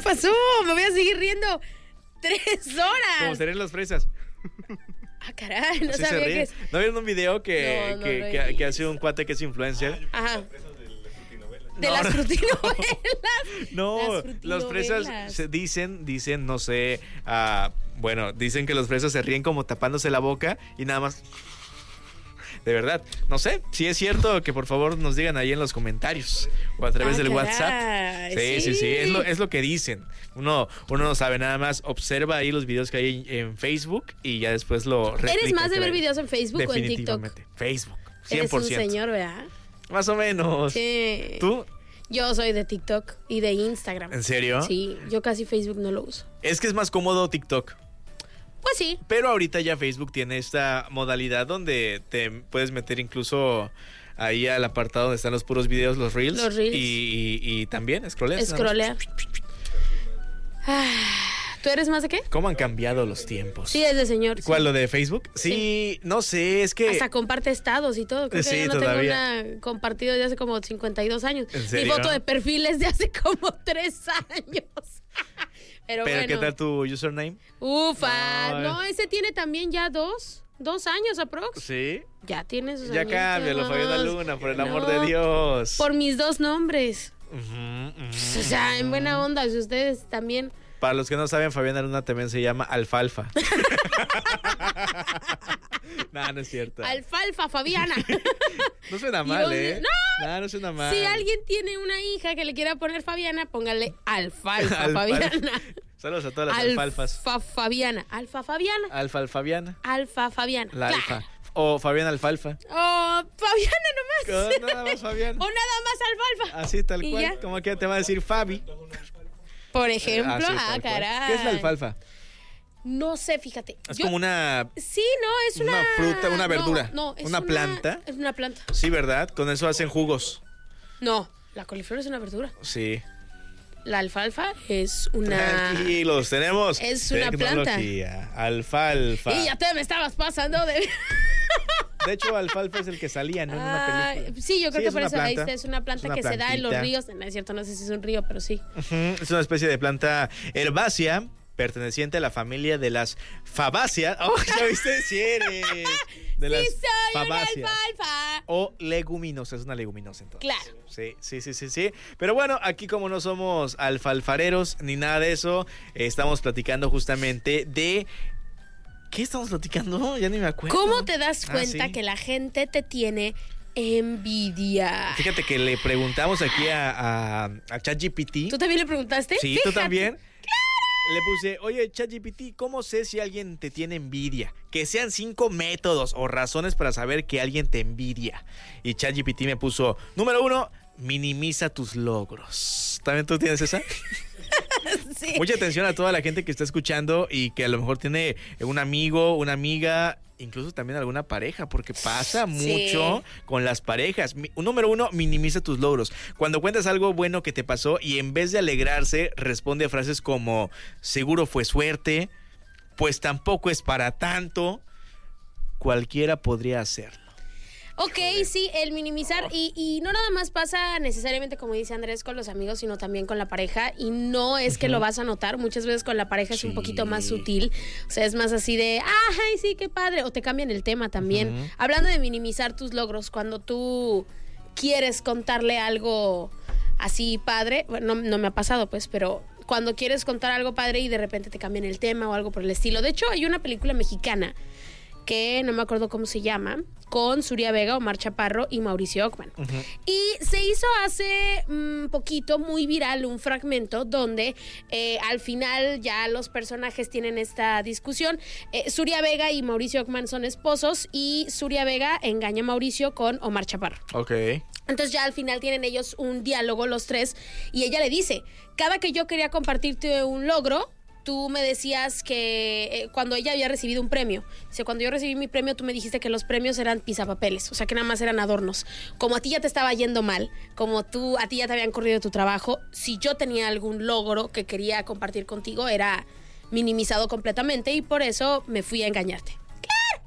pasó? Me voy a seguir riendo 3 horas. Como serían las fresas. Ah, caray, no Así sabía se que ríen. es. ¿No vieron un video que hace un cuate que es influencer? Ajá. De No, las no. frutinovelas. No, Las los frutinovelas. fresas dicen, no sé, bueno, dicen que los fresas se ríen como tapándose la boca y nada más. De verdad, no sé, si es cierto, que por favor nos digan ahí en los comentarios o a través del caray, WhatsApp. Sí, es lo que dicen. Uno no sabe, nada más observa ahí los videos que hay en Facebook y ya después lo replica. ¿Eres más de ver caray. videos en Facebook o en TikTok? Definitivamente, Facebook, 100%. Eres un señor, ¿verdad? Más o menos. Sí. ¿Tú? Yo soy de TikTok y de Instagram. ¿En serio? Sí, yo casi Facebook no lo uso. Es que es más cómodo TikTok. Pues sí. Pero ahorita ya Facebook tiene esta modalidad donde te puedes meter incluso ahí al apartado donde están los puros videos, los reels. Los reels. Y también scrolleas. Scrollear. ¿Tú eres más de qué? ¿Cómo han cambiado los tiempos? Sí, es de señor. ¿Cuál, sí. lo de Facebook? Sí, no sé, es que... Hasta comparte estados y todo. Creo que Sí, yo no todavía. tengo una compartido de hace como 52 años. ¿En Mi serio? foto de perfil es de hace como 3 años. Pero bueno. ¿Qué tal tu username? Ufa. Ay. No, ese tiene también ya 2 años aprox. Sí. Ya tiene sus Ya añitos. cámbialo, Fabiola Luna, por el amor de No, Dios. Por mis 2 nombres. Ujú. O sea, en buena onda, si ustedes también. Para los que no saben, Fabiana Luna también se llama Alfalfa. No es cierto. Alfalfa, Fabiana. No suena mal, Dios ¿eh? mío. No suena mal. Si alguien tiene una hija que le quiera poner Fabiana, póngale Alfalfa, Alfalfa. Fabiana. Saludos a todas las alfalfas. Alfa Fabiana. Alfa Fabiana. Alfalfabiana. Alfa Fabiana. La Claro. alfa. O Fabiana Alfalfa. Oh, Fabiana nomás. Nada más Fabiana. O nada más Alfalfa. Así tal Y cual. ya. Como que te va a decir Fabi. Por ejemplo, Así, tal cual. caray. ¿Qué es la alfalfa? No sé, fíjate. Es Yo- como una... Sí, no, es una... fruta, una verdura. No, es ¿Una planta? Es una planta. Sí, ¿verdad? Con eso hacen jugos. No, la coliflor es una verdura. Sí. La alfalfa es una... Tranquilos, tenemos Es una tecnología. Alfalfa. Y ya te me estabas pasando de... De hecho, alfalfa es el que salía, ¿no? En una película. Sí, yo creo que es por una eso ahí planta. está, es una planta Es una que se da en los plantita. ríos. No es cierto, no sé si es un río, pero sí. Ujú, es una especie de planta herbácea perteneciente a la familia de las fabáceas. ¡Oh, ya viste! Sí eres. De las Sí soy una fabáceas. alfalfa. O leguminosa, es una leguminosa entonces. Claro. Sí. Pero bueno, aquí como no somos alfalfareros ni nada de eso, estamos platicando justamente de... ¿Qué estamos platicando? Ya ni me acuerdo. ¿Cómo te das cuenta sí. que la gente te tiene envidia? Fíjate que le preguntamos aquí a ChatGPT. ¿Tú también le preguntaste? Sí, Fíjate. tú también. Le puse, oye, ChatGPT, ¿cómo sé si alguien te tiene envidia? Que sean 5 métodos o razones para saber que alguien te envidia. Y ChatGPT me puso, número 1, minimiza tus logros. ¿También tú tienes esa? Sí. Mucha atención a toda la gente que está escuchando y que a lo mejor tiene un amigo, una amiga, incluso también alguna pareja, porque pasa mucho con las parejas. Número 1, minimiza tus logros. Cuando cuentas algo bueno que te pasó y en vez de alegrarse, responde a frases como, seguro fue suerte, pues tampoco es para tanto, cualquiera podría hacerlo. Ok, sí, el minimizar y no nada más pasa necesariamente como dice Andrés con los amigos, sino también con la pareja y no es que lo vas a notar, muchas veces con la pareja es un poquito más sutil, o sea, es más así de, ay, sí, qué padre, o te cambian el tema también. Hablando de minimizar tus logros, cuando tú quieres contarle algo así padre, bueno, no me ha pasado pues, pero cuando quieres contar algo padre y de repente te cambian el tema o algo por el estilo. De hecho, hay una película mexicana que no me acuerdo cómo se llama, con Suria Vega, Omar Chaparro y Mauricio Ockman. Y se hizo hace poquito muy viral un fragmento donde al final ya los personajes tienen esta discusión. Suria Vega y Mauricio Ockman son esposos y Suria Vega engaña a Mauricio con Omar Chaparro. Ok. Entonces ya al final tienen ellos un diálogo los tres y ella le dice, cada que yo quería compartirte un logro, tú me decías que cuando ella había recibido un premio, dice, cuando yo recibí mi premio, tú me dijiste que los premios eran pisapapeles, o sea que nada más eran adornos. Como a ti ya te estaba yendo mal, como a ti ya te habían corrido de tu trabajo, si yo tenía algún logro que quería compartir contigo, era minimizado completamente y por eso me fui a engañarte. ¡Claro!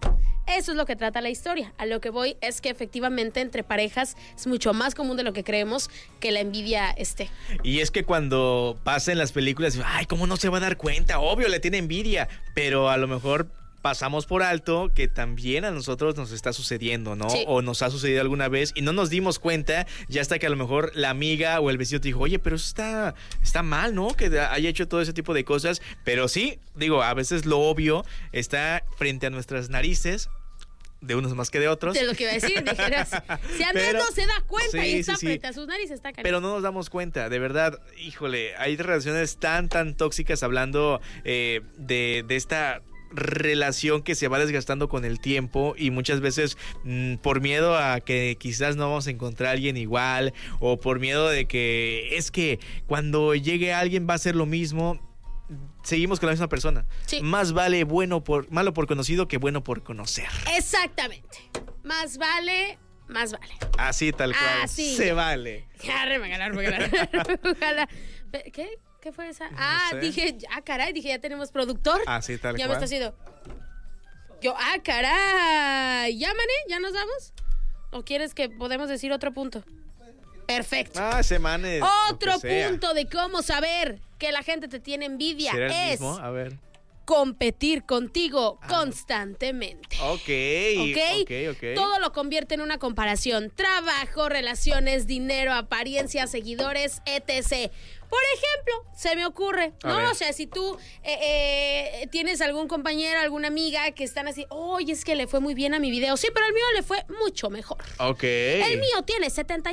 Eso es lo que trata la historia. A lo que voy es que efectivamente entre parejas es mucho más común de lo que creemos que la envidia esté. Y es que cuando pasa en las películas, ay, ¿cómo no se va a dar cuenta? Obvio, le tiene envidia, pero a lo mejor pasamos por alto que también a nosotros nos está sucediendo, ¿no? Sí. O nos ha sucedido alguna vez y no nos dimos cuenta, ya hasta que a lo mejor la amiga o el vecino te dijo, oye, pero eso está mal, ¿no? Que haya hecho todo ese tipo de cosas. Pero sí, digo, a veces lo obvio está frente a nuestras narices, de unos más que de otros. De lo que iba a decir, dijeras, si Andrés no se da cuenta y está sí. frente a sus narices, está cariño. Pero no nos damos cuenta, de verdad, híjole, hay relaciones tan tóxicas hablando de esta relación que se va desgastando con el tiempo y muchas veces por miedo a que quizás no vamos a encontrar a alguien igual o por miedo de que es que cuando llegue alguien va a ser lo mismo, seguimos con la misma persona. Sí. Más vale malo por conocido que bueno por conocer. Exactamente. Más vale. Así tal cual. Así. Se vale. Ya, regalar. Ojalá. ¿Qué? ¿Qué fue esa? sé. Dije, caray, ya tenemos productor. Así tal Ya cual. me está haciendo. Yo, caray. ¿Ya, mané? ¿Ya nos vamos? ¿O quieres que podemos decir otro punto? Perfecto. Se mane. Otro punto de cómo saber que la gente te tiene envidia ¿Será el es mismo? A ver. competir contigo constantemente. Ok. Todo lo convierte en una comparación. Trabajo, relaciones, dinero, apariencia, seguidores, etc. Por ejemplo, se me ocurre, A ¿no? ver. O sea, si tú tienes algún compañero, alguna amiga que están así, oye, es que le fue muy bien a mi video. Sí, pero el mío le fue mucho mejor. Ok. El mío tiene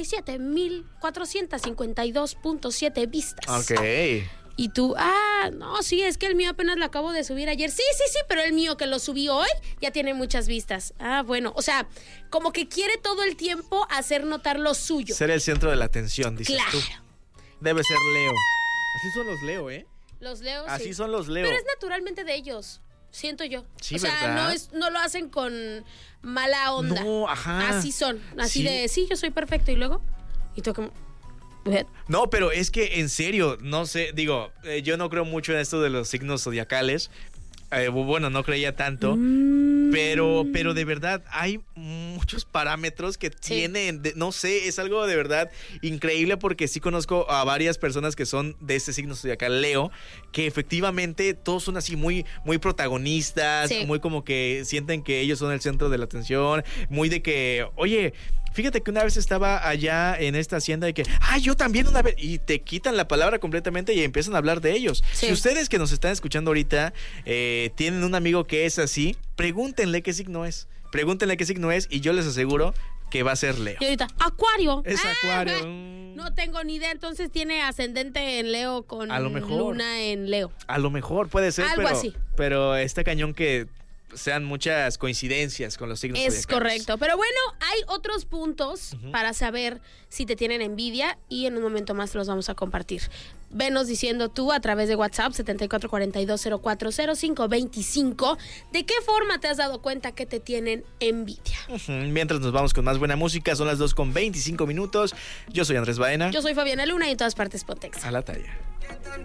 77,452.7 vistas. Ok. Y tú, no, sí, es que el mío apenas lo acabo de subir ayer. Sí, pero el mío que lo subí hoy ya tiene muchas vistas. Bueno, o sea, como que quiere todo el tiempo hacer notar lo suyo. Ser el centro de la atención, dices Claro. tú. Debe ser Leo. Así son los Leo, ¿eh? Los Leo, Así sí. son los Leo. Pero es naturalmente de ellos, siento yo. Sí, o sea, ¿verdad? no lo hacen con mala onda. No, ajá. Así son, así Sí. de, sí, yo soy perfecto. Y luego, y tú como... No, pero es que en serio, no sé, digo, yo no creo mucho en esto de los signos zodiacales. Bueno, no creía tanto, pero de verdad hay muchos parámetros que tienen, no sé, es algo de verdad increíble porque sí conozco a varias personas que son de este signo zodiacal Leo, que efectivamente todos son así muy protagonistas, muy como que sienten que ellos son el centro de la atención, muy de que, oye, fíjate que una vez estaba allá en esta hacienda y que, yo también una vez, y te quitan la palabra completamente y empiezan a hablar de ellos. Sí. Si ustedes que nos están escuchando ahorita tienen un amigo que es así, pregúntenle qué signo es. Pregúntenle qué signo es y yo les aseguro que va a ser Leo. Y ahorita, Acuario. Es Acuario. No tengo ni idea, entonces tiene ascendente en Leo con A lo mejor. luna en Leo. A lo mejor puede ser, Algo así. Pero está cañón que sean muchas coincidencias con los signos Es zodiacales. correcto. Pero bueno, hay otros puntos para saber si te tienen envidia y en un momento más te los vamos a compartir. Venos diciendo tú a través de WhatsApp 7442040525 de qué forma te has dado cuenta que te tienen envidia. Mientras nos vamos con más buena música, son las 2:25. Yo soy Andrés Baena. Yo soy Fabiana Luna y en todas partes Pontex. A la talla.